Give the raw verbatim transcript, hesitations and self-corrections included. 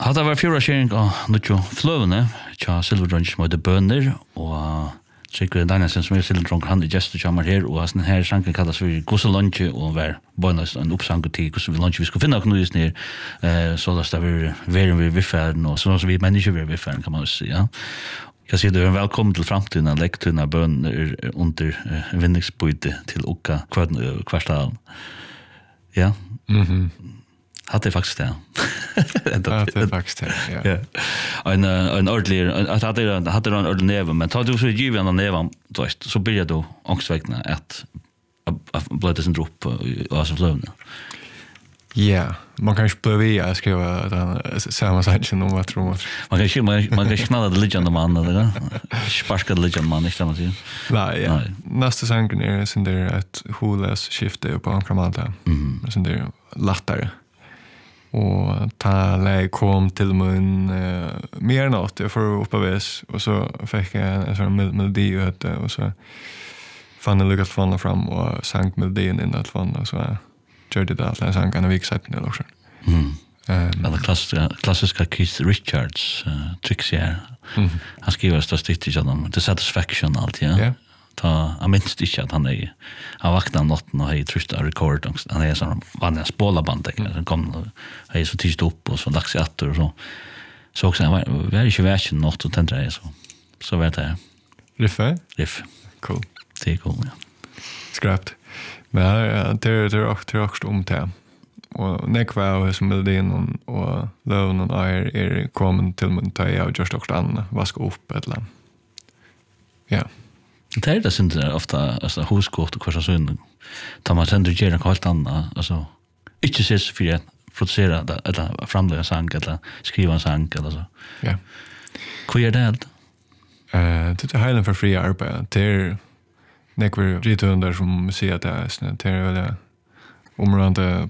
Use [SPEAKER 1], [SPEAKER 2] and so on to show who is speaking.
[SPEAKER 1] Hade var fjärde sharing av Nucho Flövne, tja Silverdrunch med bönder och Tryggve Danielsen som är Silverdrunch han är gäst och kommer här och den här sanken kallas för Gosse Lunch och var bonus en uppsang till Gosse Lunch vi ska finna något nytt ner eh så där vi very vi viffärden och så så vi människor vi viffärden kan man säga. Jag säger du är välkommen till framtiden lektorna bönder under vinningsbyte till Oka kvartal. Ja. Mhm. Hade faktiskt det.
[SPEAKER 2] Det är faktiskt det. Ja.
[SPEAKER 1] En en ordentlig att hade hade en ordentlig neve men tar du så giv en neve då så blir det då ångestväckna att blodet sen dropp och så flövna.
[SPEAKER 2] Ja, man kan ju börja jag skriva den samma sak som vad tror man.
[SPEAKER 1] Man kan ju man man kan knalla det lite man eller sparka det lite man inte man säger.
[SPEAKER 2] Nej, ja. Nästa sången är sen där ett holes skifte på ankramata. Mm. Sen där lättare. Och ta läge kom till mun uh, mer något jag får uppavis och så fick jag en sån melodi ut och så fann jag lyckas få fram och sank melodin in att fann och så gjorde det att jag sank en vik sätt ner också.
[SPEAKER 1] Mm. Um, Alla klassiska klassiska Keith Richards uh, tricks här. Mm. Han skriver så stitt i honom The Satisfaction allt ja. Yeah. Ta jag minns inte att han är han vaknade natten och hade trust av record han är sån vann en spålaband som kom hade så tyst upp och så dags åter och så så också var var inte version något och tänkte jag så så vet jag
[SPEAKER 2] riff
[SPEAKER 1] riff
[SPEAKER 2] cool
[SPEAKER 1] det är cool ja
[SPEAKER 2] skrapt men det är det också också om det och nekva som melodin och lån och är är kommer till mun ta jag just också an vaska upp ett land ja.
[SPEAKER 1] Det är det synd ofta alltså huskort och kvarsa synd. Tar man sen det gör något helt annat alltså inte ses för att producera det eller framlägga sång eller skriva sång eller så.
[SPEAKER 2] Ja.
[SPEAKER 1] Hur är det allt?
[SPEAKER 2] Eh det är Highland för fria arbete. Det är nekvar ritundar som ser att det är det är väl omrande